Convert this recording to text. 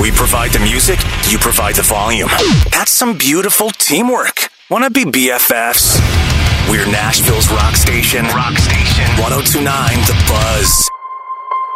We provide the music, you provide the volume. That's some beautiful teamwork. Wanna be BFFs? We're Nashville's rock station. 1029 The Buzz.